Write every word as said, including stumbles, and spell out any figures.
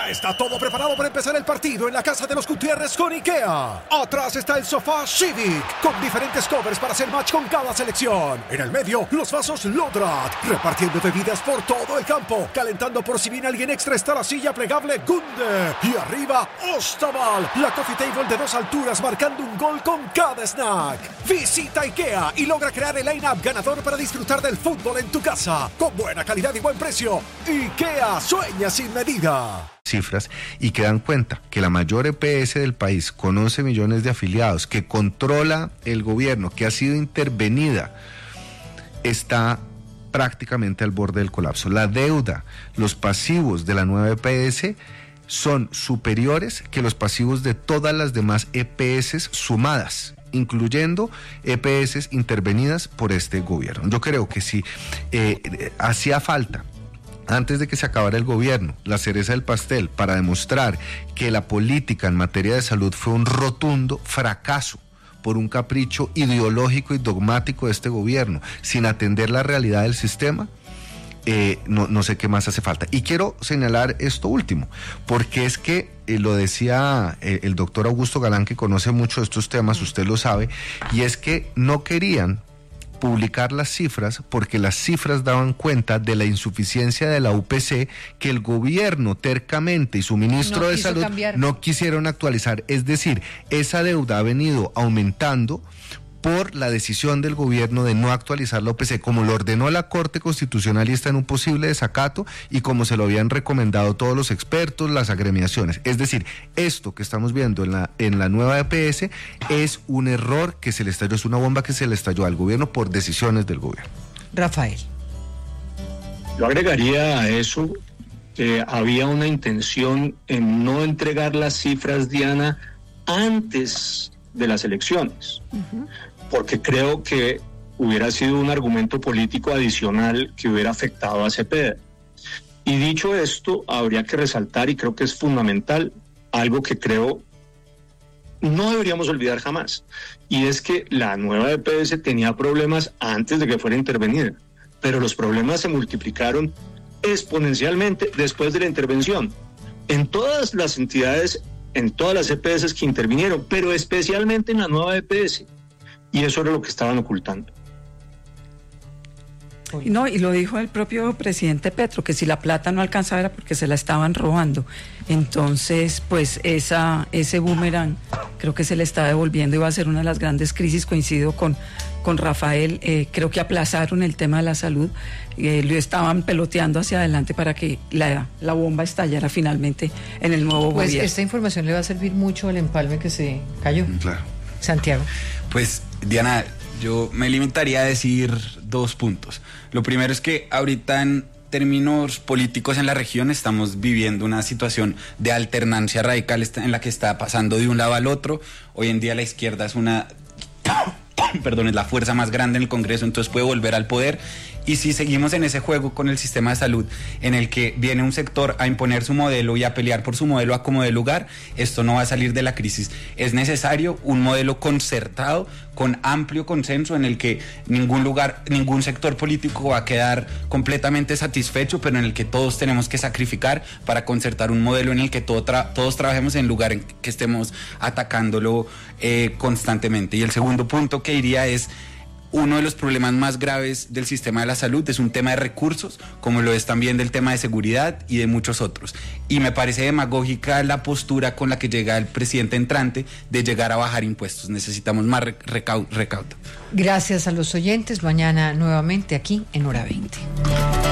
Ya está todo preparado para empezar el partido en la casa de los Gutiérrez con IKEA. Atrás está el sofá Civic, con diferentes covers para hacer match con cada selección. En el medio, los vasos Lodrat, repartiendo bebidas por todo el campo. Calentando por si viene alguien extra está la silla plegable Gunde. Y arriba, Ostaval, la coffee table de dos alturas marcando un gol con cada snack. Visita IKEA y logra crear el line-up ganador para disfrutar del fútbol en tu casa. Con buena calidad y buen precio. IKEA sueña sin medida. Cifras y que dan cuenta que la mayor E P S del país, con once millones de afiliados, que controla el gobierno, que ha sido intervenida, está prácticamente al borde del colapso. La deuda, los pasivos de la nueva E P S son superiores que los pasivos de todas las demás E P S sumadas, incluyendo E P S intervenidas por este gobierno. Yo creo que si eh, hacía falta, antes de que se acabara el gobierno, la cereza del pastel para demostrar que la política en materia de salud fue un rotundo fracaso por un capricho ideológico y dogmático de este gobierno, sin atender la realidad del sistema, eh, no, no sé qué más hace falta. Y quiero señalar esto último, porque es que eh, lo decía eh, el doctor Augusto Galán, que conoce mucho de estos temas, usted lo sabe, y es que no querían publicar las cifras porque las cifras daban cuenta de la insuficiencia de la U P C que el gobierno tercamente y su ministro no de Salud cambiar. no quisieron actualizar. Es decir, esa deuda ha venido aumentando por la decisión del gobierno de no actualizar la U P C, como lo ordenó la Corte Constitucional y está en un posible desacato, y como se lo habían recomendado todos los expertos, las agremiaciones. Es decir, esto que estamos viendo en la, en la nueva E P S es un error que se le estalló, es una bomba que se le estalló al gobierno por decisiones del gobierno. Rafael. Yo agregaría a eso que había una intención en no entregar las cifras, Diana, antes de las elecciones. Uh-huh. Porque creo que hubiera sido un argumento político adicional que hubiera afectado a Cepeda. Y dicho esto, habría que resaltar, y creo que es fundamental, algo que creo no deberíamos olvidar jamás, y es que la nueva E P S tenía problemas antes de que fuera intervenida, pero los problemas se multiplicaron exponencialmente después de la intervención. En todas las entidades, en todas las E P S que intervinieron, pero especialmente en la nueva E P S. Y eso era lo que estaban ocultando. No, y lo dijo el propio presidente Petro, que si la plata no alcanzaba era porque se la estaban robando. Entonces, pues esa ese boomerang creo que se le está devolviendo y va a ser una de las grandes crisis. Coincido con, con Rafael, eh, creo que aplazaron el tema de la salud, eh, lo estaban peloteando hacia adelante para que la, la bomba estallara finalmente en el nuevo pues gobierno. Esta información le va a servir mucho al empalme que se cayó. Claro. Santiago. Pues, Diana, yo me limitaría a decir dos puntos. Lo primero es que ahorita en términos políticos en la región estamos viviendo una situación de alternancia radical en la que está pasando de un lado al otro. Hoy en día la izquierda es una... perdón, es la fuerza más grande en el Congreso, entonces puede volver al poder. Y si seguimos en ese juego con el sistema de salud, en el que viene un sector a imponer su modelo y a pelear por su modelo a como de lugar, esto no va a salir de la crisis. Es necesario un modelo concertado, con amplio consenso, en el que ningún lugar, ningún sector político va a quedar completamente satisfecho, pero en el que todos tenemos que sacrificar para concertar un modelo en el que todo tra- todos trabajemos en lugar en que estemos atacándolo eh, constantemente. Y el segundo punto que diría es: uno de los problemas más graves del sistema de la salud es un tema de recursos, como lo es también del tema de seguridad y de muchos otros. Y me parece demagógica la postura con la que llega el presidente entrante de llegar a bajar impuestos. Necesitamos más recaudo. Gracias a los oyentes. Mañana nuevamente aquí en Hora veinte.